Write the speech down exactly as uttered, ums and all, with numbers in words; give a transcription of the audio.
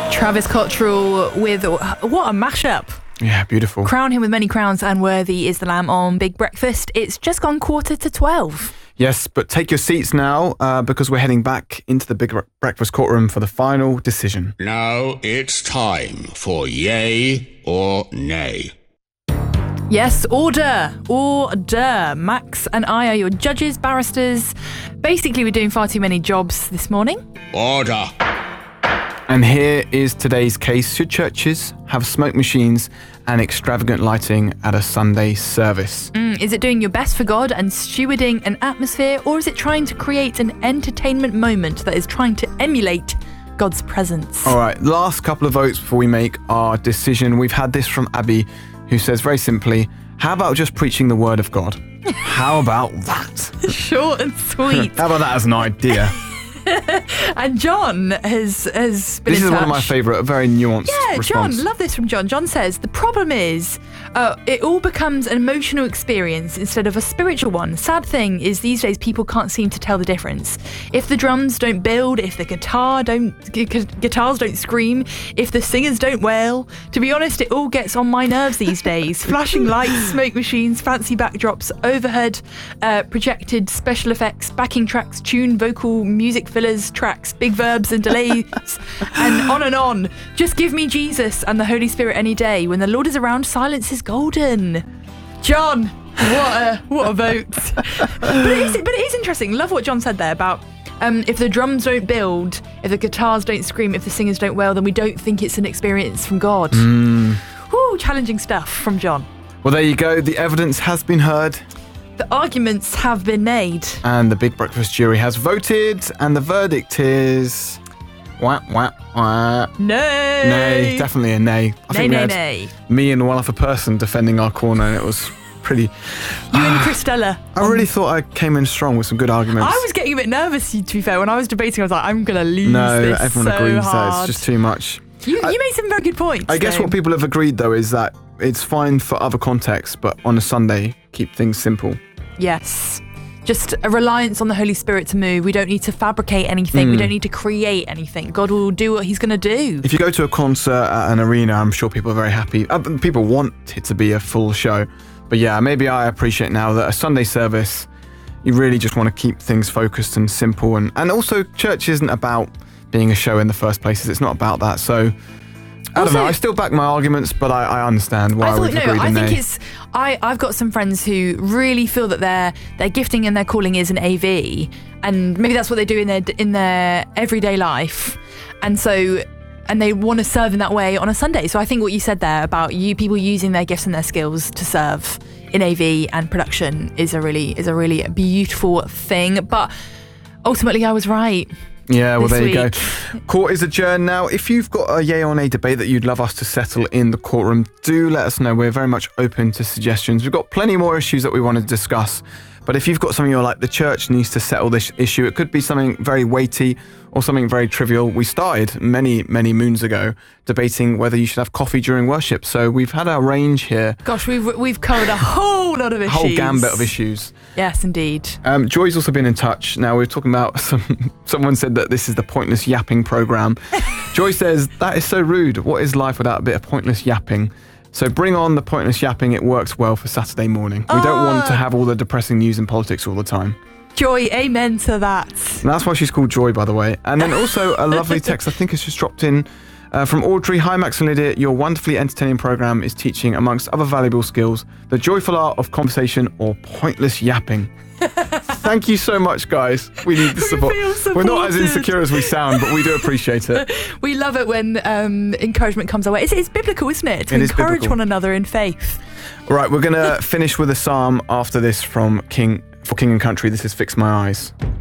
Travis Cottrell with what a mashup. Yeah, beautiful. Crown him with many crowns and worthy is the Lamb on Big Breakfast. It's just gone quarter to twelve. Yes, but take your seats now uh, because we're heading back into the Big Breakfast courtroom for the final decision. Now it's time for yay or nay. Yes, order, order. Max and I are your judges, barristers. Basically, we're doing far too many jobs this morning. Order. And here is today's case. Should churches have smoke machines and extravagant lighting at a Sunday service? Mm, is it doing your best for God and stewarding an atmosphere, or is it trying to create an entertainment moment that is trying to emulate God's presence? All right, last couple of votes before we make our decision. We've had this from Abby, who says very simply, how about just preaching the word of God? How about that? Short and sweet. How about that as an idea? And John has has been This in is touch. one of my favourite, very nuanced Yeah, response. John, love this from John. John says, the problem is uh, it all becomes an emotional experience instead of a spiritual one. Sad thing is these days people can't seem to tell the difference. If the drums don't build, if the guitar don't gu- gu- guitars don't scream, if the singers don't wail, to be honest, it all gets on my nerves these days. Flashing lights, smoke machines, fancy backdrops, overhead uh, projected special effects, backing tracks, tune, vocal, music fillers, tracks, big verbs and delays, and on and on. Just give me Jesus and the Holy Spirit any day. When the Lord is around, silence is golden. John, what a what a vote. but it is but it is interesting. Love what John said there about um, if the drums don't build, if the guitars don't scream, if the singers don't wail, then we don't think it's an experience from God. Mm. Ooh, challenging stuff from John. Well, there you go. The evidence has been heard. The arguments have been made. And the Big Breakfast jury has voted. And the verdict is... Wah, wah, wah. Nay. Nay. Definitely a nay. I Nay, think we nay, had nay. me and one other person defending our corner, and it was pretty... You and Christella. I really thought I came in strong with some good arguments. I was getting a bit nervous, to be fair. When I was debating, I was like, I'm going to lose No, this everyone so agrees hard. that it's just too much. You, I- you made some very good points. I guess though. what people have agreed, though, is that it's fine for other contexts, but on a Sunday, keep things simple. Yes. Just a reliance on the Holy Spirit to move. We don't need to fabricate anything. We Mm. don't need to create anything. God will do what he's going to do. If you go to a concert at an arena, I'm sure people are very happy. Uh, people want it to be a full show. But yeah, maybe I appreciate now that a Sunday service, you really just want to keep things focused and simple. And, and also, church isn't about being a show in the first place. It's not about that. So, I Also- don't know. I still back my arguments, but I, I understand why I thought we've no. agreed I in think nay. it's. I I've got some friends who really feel that their their gifting and their calling is an A V, and maybe that's what they do in their in their everyday life, and so and they want to serve in that way on a Sunday. So I think what you said there about you people using their gifts and their skills to serve in A V and production is a really is a really beautiful thing. But ultimately, I was right. Yeah, well, this there you week. go. Court is adjourned now. If you've got a yay or nay debate that you'd love us to settle in the courtroom, do let us know. We're very much open to suggestions. We've got plenty more issues that we want to discuss. But if you've got something you're like, the church needs to settle this issue, it could be something very weighty or something very trivial. We started many, many moons ago debating whether you should have coffee during worship. So we've had our range here, Gosh, we've we've covered a whole lot of a issues. whole gambit of issues. Yes, indeed. Um, Joy's also been in touch. Now, we're talking about some. Someone said that this is the pointless yapping program. Joy says, that is so rude. What is life without a bit of pointless yapping? So bring on the pointless yapping. It works well for Saturday morning. We don't want to have all the depressing news and politics all the time. Joy, amen to that. And that's why she's called Joy, by the way. And then also a lovely text, I think it's just dropped in, uh, from Audrey. Hi, Max and Lydia. Your wonderfully entertaining program is teaching, amongst other valuable skills, the joyful art of conversation or pointless yapping. Thank you so much, guys. We need the support. feel We're not as supported. insecure as we sound, but we do appreciate it. We love it when um, encouragement comes our way. It's, it's biblical, isn't it? To It is encourage biblical. one another in faith. All right, we're going to finish with a psalm after this from King for King and Country. This is Fix My Eyes.